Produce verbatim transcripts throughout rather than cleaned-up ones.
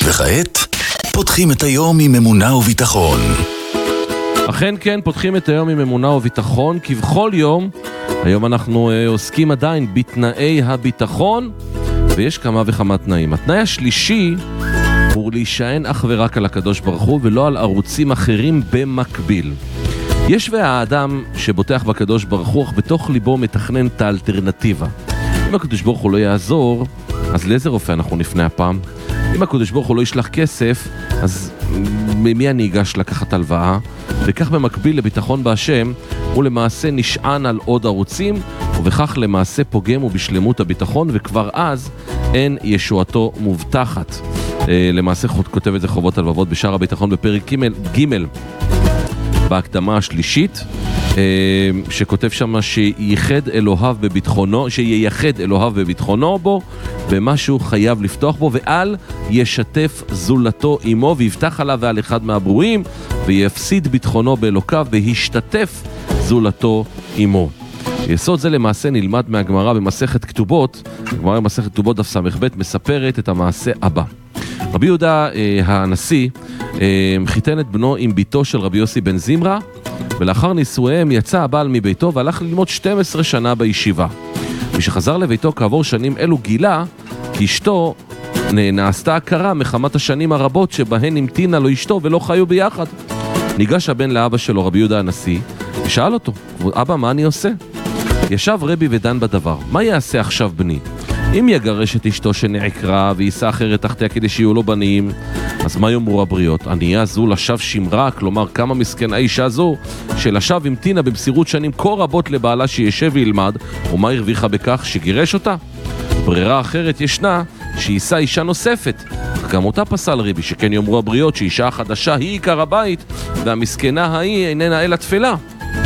וכעת, פותחים את היום עם אמונה וביטחון. אכן כן, פותחים את היום עם אמונה וביטחון, כבכל יום. היום אנחנו אה, עוסקים עדיין בתנאי הביטחון, ויש כמה וכמה תנאים. התנאי השלישי הוא להישען אך ורק על הקדוש ברוך הוא, ולא על ערוצים אחרים במקביל. יש והאדם שבוטח בקדוש ברוך הוא, אך בתוך ליבו מתכנן את האלטרנטיבה. אם הקדוש ברוך הוא לא יעזור, אז לאיזה רופא אנחנו נפנה הפעם? אם הקדוש ברוך הוא לא ישלח כסף, אז ממי אני אגש לקחת הלוואה? וכך במקביל לביטחון בהשם, הוא למעשה נשען על עוד ערוצים, ובכך למעשה פוגם ובשלמות הביטחון, וכבר אז אין ישועתו מובטחת. למעשה כותב את זה חובות הלבבות בשער הביטחון בפרק ג' בהקדמה השלישית, שכותב שם שייחד אלוהיו בביטחונו, שייחד אלוהיו בביטחונו בו, ומה שהוא חייב לפתוח בו, ועל ישתף זולתו עמו, ויבטח עליו ועל אחד מהברואים, ויפסיד ביטחונו באלוקיו, וישתתף זולתו עמו. יסוד זה למעשה נלמד מהגמרא במסכת כתובות. הגמרא במסכת כתובות דף ס"ב מספרת את המעשה הבא. רבי יהודה אה, הנשיא אה, חיתן את בנו עם ביתו של רבי יוסי בן זמרה, ולאחר נישואיהם יצא הבעל מביתו והלך ללמוד שתים עשרה שנה בישיבה. משחזר לביתו כעבור שנים אלו גילה כי אשתו נעשתה הכרה מחמת השנים הרבות שבהן המתינה לו אשתו ולא חיו ביחד. ניגש הבן לאבא שלו רבי יהודה הנשיא ושאל אותו, אבא, מה אני עושה? ישב רבי ודן בדבר, מה יעשה עכשיו בני? אם יגרש את אשתו שנעקרה ויישא אחרת תחתיה כדי שיהיו לו בנים, אז מה יאמרו הבריות? ענייה זו לשווא שמרה, כלומר כמה מסכנה האישה זו שלשווא המתינה במסירות שנים כה רבות לבעלה שישב וילמד, ומה הרוויחה בכך? שגירש אותה? ברירה אחרת ישנה שיישא אישה נוספת, גם אותה פסל רבי, שכן יאמרו הבריות שאישה החדשה היא עיקר הבית והמסכנה ההיא איננה אלא תפלה.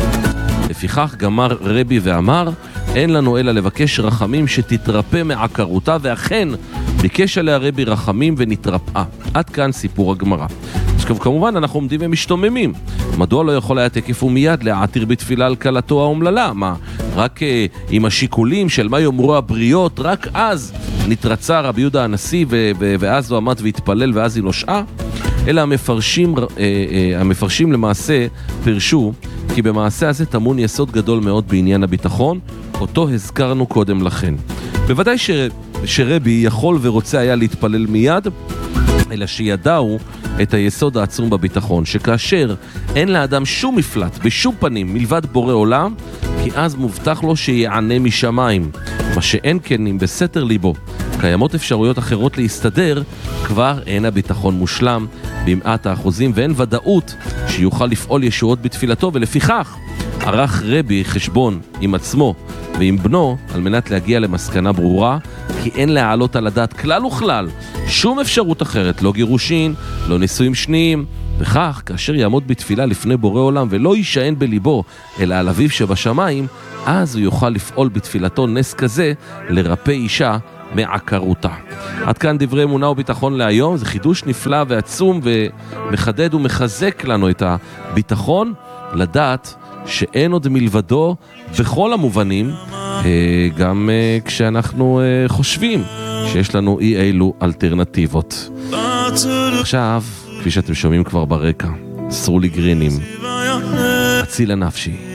לפיכך גמר רבי ואמר, אין לנו אלא לבקש רחמים שתתרפא מעקרותה, ואכן ביקש עליה רבי רחמים ונתרפאה. עד כאן סיפור הגמרא. כמובן אנחנו עומדים ומשתוממים, מדוע לא יכול היה תקף ומיד להעתיר בתפילה על כלתו האומללה? מה, רק אה, עם השיקולים של מה יאמרו הבריות, רק אז נתרצה רבי יהודה הנשיא ו- ו- ואז הוא עמד והתפלל ואז היא נושעה? אלא המפרשים, אה, אה, המפרשים למעשה פרשו כי במעשה הזה טמון יסוד גדול מאוד בעניין הביטחון, אותו הזכרנו קודם לכן. בוודאי ש... שרבי יכול ורוצה היה להתפלל מיד, אלא שידעו את היסוד העצום בביטחון, שכאשר אין לאדם שום מפלט בשום פנים מלבד בורא עולם, כי אז מובטח לו שיענה משמיים. מה שאין כן אם בסתר ליבו קיימות אפשרויות אחרות להסתדר, כבר אין הביטחון מושלם במעט האחוזים, ואין ודאות שיוכל לפעול ישועות בתפילתו, ולפיכך ערך רבי חשבון עם עצמו ועם בנו על מנת להגיע למסקנה ברורה, כי אין להעלות על הדעת כלל וכלל שום אפשרות אחרת, לא גירושין, לא נישואים שניים, וכך כאשר יעמוד בתפילה לפני בורא עולם ולא יישען בליבו אלא על אביו שבשמיים, אז הוא יוכל לפעול בתפילתו נס כזה לרפא אישה מעקרותה. עד כאן דברי אמונה וביטחון להיום. זה חידוש נפלא ועצום ומחדד ומחזק לנו את הביטחון, לדעת שאין עוד מלבדו בכל המובנים, גם כשאנחנו חושבים שיש לנו אי אילו אלטרנטיבות. עכשיו, כפי שאתם שומעים כבר ברקע, סרו לי גרינים, הצילה נפשי.